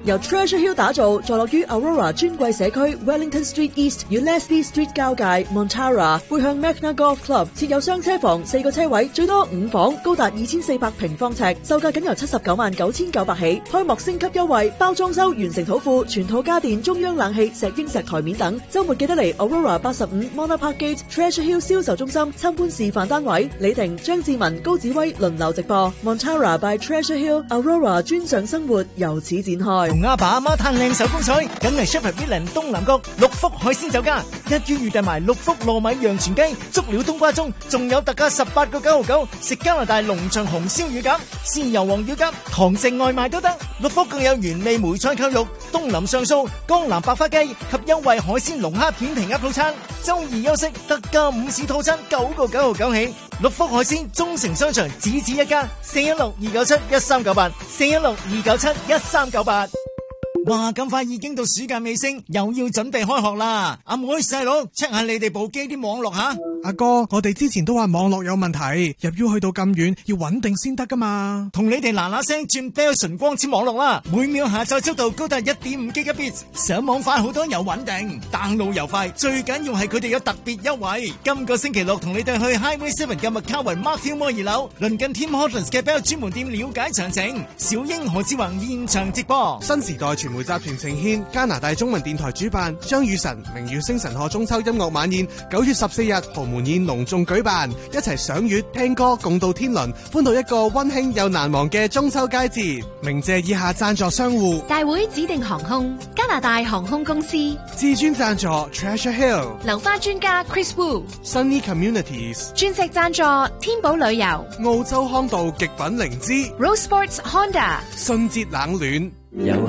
由 Treasure Hill 打造，坐落於 Aurora 尊貴社區 Wellington Street East 與 Leslie Street 交界 Montara， 背向 Magna Golf Club， 設有雙車房，4個車位，最多5房，高達2400平方尺，售價僅由799900起。開幕升級優惠，包裝修完成土庫，全套家電、中央冷氣、石英石台面等。週末記得嚟 Aurora 85 Mona Park Gate Treasure Hill 銷售中心參觀示範單位。李婷、張志文、高子威輪流直播。Montara by Treasure Hill Aurora 專上生活由此展開。 同阿爸阿媽嘆靚手工菜，梗係 Shepherd William 東南角六福海鮮酒家，一於預訂埋六福糯米洋全雞、足料冬瓜盅，仲有特價18個9.99，食加拿大農場紅燒乳鴿、豉油黃乳鴿，堂食外賣都得。六福更有原味梅菜扣肉、東林上素、江南白花雞及優惠海鮮龍蝦片皮鴨套餐。周二休息特價午市套餐9個9.99起。六福海鮮中城商場只此一家，416-297-1398 416-297-1398。哇！咁快已經到暑假尾聲，又要準備開學啦！阿妹細佬 check 下你哋部機啲網絡吓。 阿哥，我哋之前都話網絡有問題，入 U 去到咁遠，要穩定先得噶嘛。 同你哋嗱嗱聲轉 Bell 純光纖網絡啦，每秒下載速度高達 1.5 Gigabits， 上網快好多又穩定，download又快，最緊要係佢哋有特別優惠。今個星期六同你哋去 Highway 7嘅麥卡雲 Mark Fillmore 2樓，鄰近 Tim Hortons 嘅 Bell 專門店了解詳情。小英何志宏現場直播。 新時代傳媒集團呈獻加拿大中文電台主辦張雨晨明月星辰賀中秋音樂晚宴，9月14日豪門宴隆重舉辦，一齊賞月聽歌共度天倫，歡度一個溫馨又難忘嘅中秋佳節。鳴謝以下贊助商戶： 大會指定航空、加拿大航空公司、 至尊贊助 Treasure Hill、 流花專家 Chris Wu、Sunny Communities、 鑽石贊助天寶旅遊、 澳洲康道極品靈芝、 Rose Sports Honda、 信捷冷暖。